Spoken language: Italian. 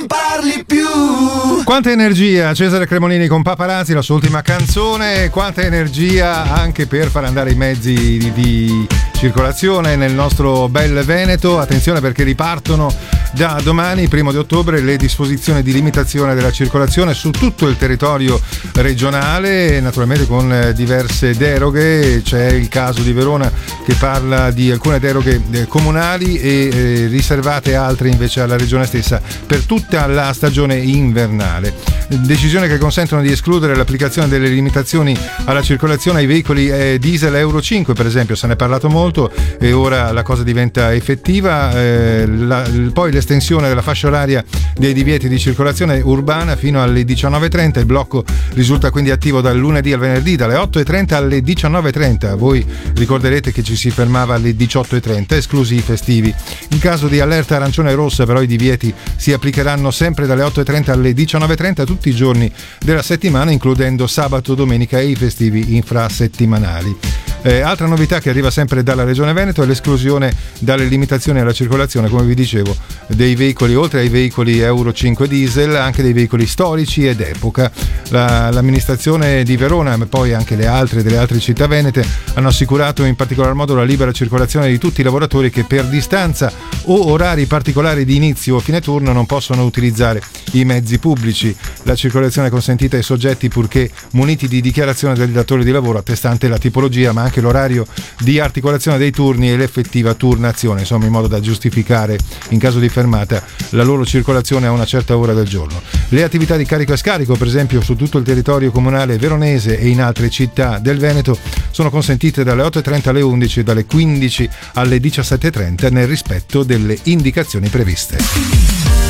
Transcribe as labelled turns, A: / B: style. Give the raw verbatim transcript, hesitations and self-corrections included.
A: non parli più.
B: Quanta energia Cesare Cremonini con Paparazzi, la sua ultima canzone. Quanta energia anche per far andare i mezzi di, di circolazione nel nostro bel Veneto. Attenzione perché ripartono da domani, primo di ottobre, le disposizioni di limitazione della circolazione su tutto il territorio regionale, naturalmente con diverse deroghe. C'è il caso di Verona che parla di alcune deroghe comunali e eh, riservate altre invece alla regione stessa per tutta la stagione invernale. Decisioni che consentono di escludere l'applicazione delle limitazioni alla circolazione ai veicoli eh, diesel Euro cinque, per esempio. Se ne è parlato molto e ora la cosa diventa effettiva. Eh, la, poi l'estensione della fascia oraria dei divieti di circolazione urbana fino alle diciannove e trenta. Il blocco risulta quindi attivo dal lunedì al venerdì dalle otto e trenta alle diciannove e trenta. Voi ricorderete che ci si fermava alle diciotto e trenta, esclusi i festivi. In caso di allerta arancione e rossa però i divieti si applicheranno sempre dalle otto e trenta alle diciannove e trenta tutti i giorni della settimana, includendo sabato, domenica e i festivi infrasettimanali. Eh, altra novità che arriva sempre dalla Regione Veneto è l'esclusione dalle limitazioni alla circolazione, come vi dicevo, dei veicoli, oltre ai veicoli Euro cinque diesel, anche dei veicoli storici ed epoca. La, l'amministrazione di Verona, ma poi anche le altre delle altre città venete, hanno assicurato in particolar modo la libera circolazione di tutti i lavoratori che per distanza o orari particolari di inizio o fine turno non possono utilizzare i mezzi pubblici. La circolazione è consentita ai soggetti purché muniti di dichiarazione del datore di lavoro attestante la tipologia, ma anche l'orario di articolazione dei turni e l'effettiva turnazione, insomma in modo da giustificare in caso di fermata la loro circolazione a una certa ora del giorno. Le attività di carico e scarico, per esempio su tutto il territorio comunale veronese e in altre città del Veneto, sono consentite dalle otto e trenta alle undici e dalle quindici alle diciassette e trenta nel rispetto delle indicazioni previste.